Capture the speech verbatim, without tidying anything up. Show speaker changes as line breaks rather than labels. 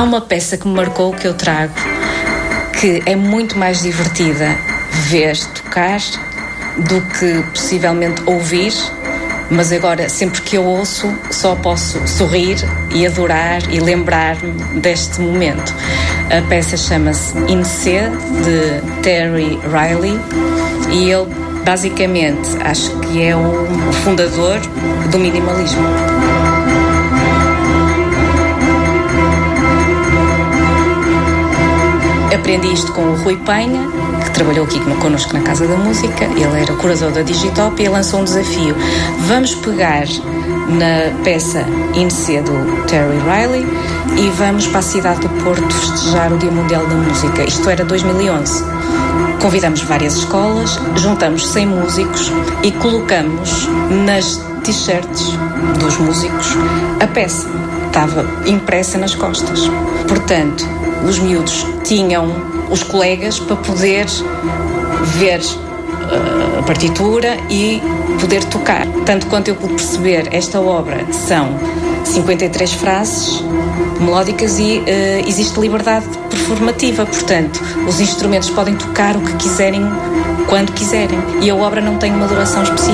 Há uma peça que me marcou, que eu trago, que é muito mais divertida ver tocar do que possivelmente ouvir, mas agora, sempre que eu ouço, só posso sorrir e adorar e lembrar-me deste momento. A peça chama-se In C, de Terry Riley, e ele, basicamente, acho que é o fundador do minimalismo. Aprendi isto com o Rui Penha, que trabalhou aqui connosco na Casa da Música. Ele era o curador da Digitop e ele lançou um desafio. Vamos pegar na peça In C do Terry Riley e vamos para a cidade do Porto festejar o Dia Mundial da Música. Isto era dois mil e onze. Convidamos várias escolas, juntamos cem músicos e colocamos nas t-shirts dos músicos a peça. Estava impressa nas costas. Portanto, os miúdos tinham os colegas para poder ver uh, a partitura e poder tocar. Tanto quanto eu pude perceber, esta obra são cinquenta e três frases melódicas e uh, existe liberdade performativa. Portanto, os instrumentos podem tocar o que quiserem, quando quiserem. E a obra não tem uma duração específica.